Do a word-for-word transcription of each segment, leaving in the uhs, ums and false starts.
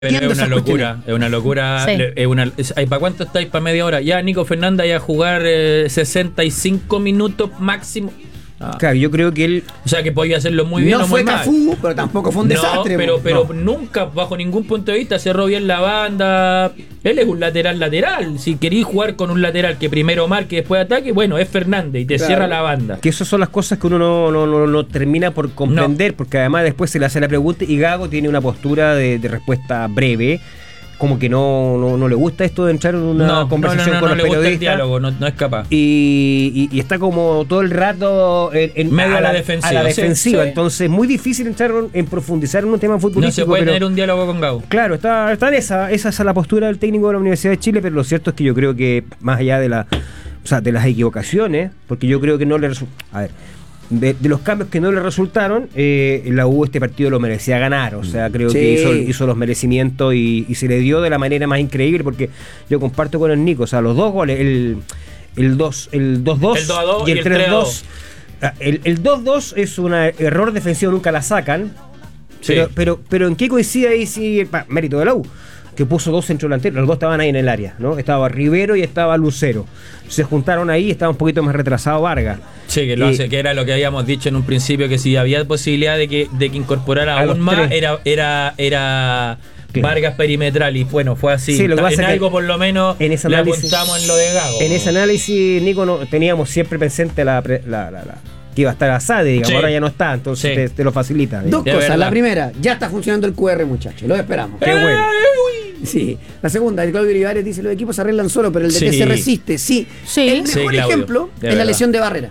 Es una locura, es una locura. Sí. Es una, es, ¿para cuánto estáis? ¿Para media hora? Ya, Nico Fernández, ya a jugar eh, sesenta y cinco minutos máximo. Ah. Claro, yo creo que él... O sea, que podía hacerlo muy bien no o muy fue mal. Cafú, pero tampoco fue un No, desastre. pero, po. pero No. nunca, bajo ningún punto de vista, cerró bien la banda. Él es un lateral lateral. Si querís jugar con un lateral que primero marque y después ataque, bueno, es Fernández y te Claro. cierra la banda. Que esas son las cosas que uno no, no, no, no termina por comprender, no. Porque además después se le hace la pregunta y Gago tiene una postura de, de respuesta breve, como que no, no, no le gusta esto de entrar en una no, conversación no, no, no, con no los le gusta periodistas. el diálogo, no, no es capaz. Y, y, y está como todo el rato en, en medio a, a la la, defensiva. a la defensiva. Sí, sí. Entonces es muy difícil entrar en profundizar en un tema futbolístico. No se puede pero, tener un diálogo con Gago. Claro, está, está en esa, esa es la postura del técnico de la Universidad de Chile, pero lo cierto es que yo creo que más allá de la, o sea, de las equivocaciones, porque yo creo que no le resulta. A ver. De, de los cambios que no le resultaron, eh, la U este partido lo merecía ganar, o sea, creo Sí. que hizo, hizo los merecimientos y, y se le dio de la manera más increíble, porque yo comparto con el Nico, o sea, los dos goles, el el dos el dos dos El dos a dos y el y el tres tres a dos. dos. El, el dos dos es un error defensivo, nunca la sacan, Sí. pero, pero, pero ¿en qué coincide ahí? Sí, pa, mérito de la U, que puso dos centrodelanteros, los dos estaban ahí en el área, ¿no? Estaba Rivero y estaba Lucero. Se juntaron ahí y estaba un poquito más retrasado Vargas. Sí, que lo Y- hace, que era lo que habíamos dicho en un principio, que si había posibilidad de que, de que incorporara A los aún más, tres. era, era, era Claro. Vargas perimetral, y bueno, fue así. Sí, lo que pasa en es que algo por lo menos en ese le análisis- apuntamos en lo de Gago. En ese análisis, Nico, no, teníamos siempre presente la, pre- la, la, la- que iba a estar Asade, digamos, Sí. ahora ya no está, entonces Sí. te, te lo facilita. Dos digamos. De cosas. verdad. La primera, ya está funcionando el Q R, muchachos. Lo esperamos. Qué bueno. Sí. La segunda, el Claudio Olivares dice: los equipos se arreglan solo, pero el D T Sí. se resiste. Sí. Sí. El Sí, mejor Claudio, ejemplo de es la verdad. lesión de Barrera.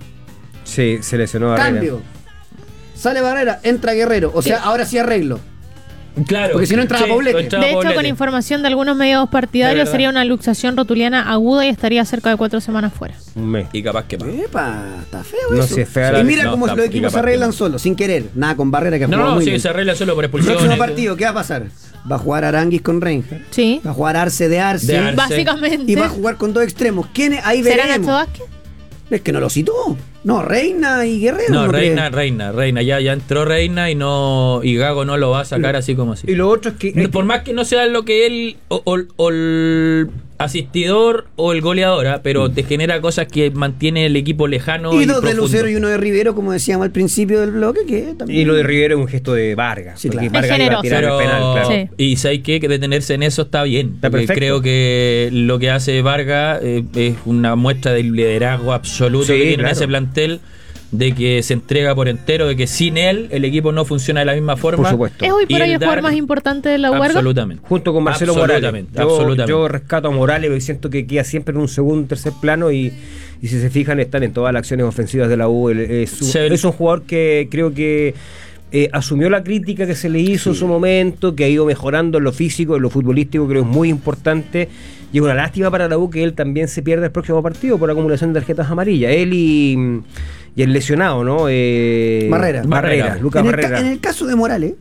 Sí, se lesionó a Barrera. Cambio. Sale Barrera, entra Guerrero. O sea, ahora sí arreglo. Claro. Porque si no entraba Poblete. entraba De hecho, Poblete. con información de algunos medios De partidarios, verdad. sería una luxación rotuliana aguda y estaría cerca de cuatro semanas fuera. Un mes. Y capaz que más. Epa, está feo No eso. sé, fea y la- mira no, cómo está- los y equipos capaz se arreglan que no. solos, sin querer. Nada con Barrera que ha No, jugado no, muy sí, bien. se arregla solo por expulsión. Próximo partido, ¿qué va a pasar? Va a jugar Aranguis con Reinhardt. Sí. Va a jugar Arce de Arce. De Arce. Básicamente. Y va a jugar con dos extremos. ¿Quién es? Ahí ¿Será veremos. Nacho Vázquez? Es que no lo citó. No, Reina y Guerrero. No, ¿no Reina, cree? Reina, Reina. Ya, ya entró Reina y no y Gago no lo va a sacar así como así. Y lo otro es que... No, por más que no sea lo que él o, o- o el asistidor o el goleador, ¿ah? Pero te genera cosas que mantiene el equipo lejano y, Y dos de profundo. Lucero y uno de Rivero, como decíamos al principio del bloque, que también. Y lo de Rivero es un gesto de Vargas. Sí, porque claro. Vargas Es iba a tirar Pero, el penal, claro. Sí. y sabéis que detenerse en eso está bien. Está porque perfecto. creo que lo que hace Vargas eh, es una muestra del liderazgo absoluto Sí, que tiene en claro. ese plantel, de que se entrega por entero, de que sin él el equipo no funciona de la misma forma. Por supuesto. ¿Es hoy por Y hoy el el jugador dar- más importante de la U Vargas? Absolutamente. Junto con Marcelo Morales. Absolutamente, Yo, absolutamente. yo rescato a Morales porque siento que queda siempre en un segundo, tercer plano y, y si se fijan están en todas las acciones ofensivas de la U. Él Es, un- Se- es un jugador que creo que eh, asumió la crítica que se le hizo en su momento, que ha ido mejorando en lo físico, en lo futbolístico, creo que es muy importante. Y es una lástima para la U que él también se pierda el próximo partido por acumulación de tarjetas amarillas. Él y, y el lesionado, ¿no? Eh, Barrera. Barrera, Barrera. Lucas en, el ca- Barrera. en el caso de Morales,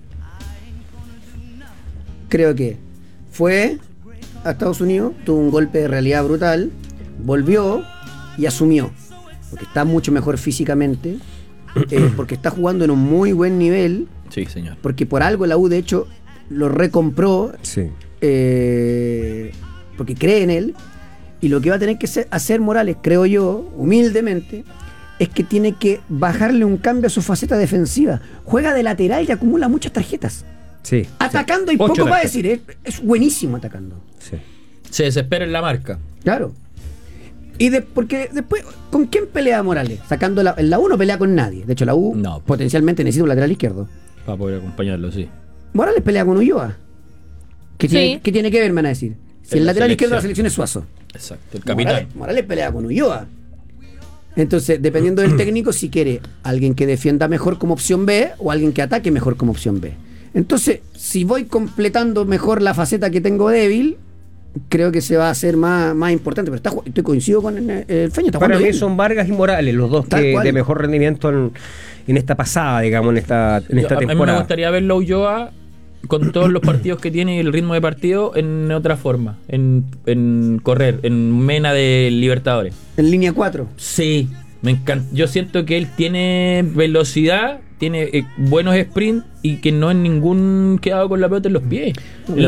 creo que fue a Estados Unidos, tuvo un golpe de realidad brutal, volvió y asumió. Porque está mucho mejor físicamente, eh, porque está jugando en un muy buen nivel, Sí, señor. porque por algo la U, de hecho, lo recompró. Sí. eh, porque cree en él, y lo que va a tener que ser- hacer Morales, creo yo, humildemente, es que tiene que bajarle un cambio a su faceta defensiva. Juega de lateral y acumula muchas tarjetas. Sí. Atacando hay Ocho poco para tarjetas. decir, es, es buenísimo atacando. Sí. Se desespera en la marca. Claro. Y de, porque después, ¿con quién pelea Morales? Sacando la, en la U no pelea con nadie. De hecho, la U No. potencialmente necesita un lateral izquierdo. Para poder acompañarlo, sí. Morales pelea con Ulloa. ¿Qué, Sí. tiene, ¿qué tiene que ver, me van a decir? Si En el la lateral izquierdo de la selección. selección es Suazo. Exacto. El capitán. Morales, Morales pelea con Ulloa. Entonces, dependiendo del técnico, si quiere alguien que defienda mejor como opción B o alguien que ataque mejor como opción B. Entonces, si voy completando mejor la faceta que tengo débil, creo que se va a hacer más, más importante. Pero está, ju- estoy coincido con el, el Feño, está Para jugando mí bien. son Vargas y Morales, los dos Tal que cual. de mejor rendimiento en, en esta pasada, digamos, en esta, en esta Yo- a- a mí me temporada. gustaría verlo Ulloa con todos los partidos que tiene y el ritmo de partido en otra forma, en, en correr, en Mena de Libertadores. En línea cuatro. Sí, me encanta. Yo siento que él tiene velocidad, tiene eh, buenos sprints y que no en ningún quedado con la pelota en los pies.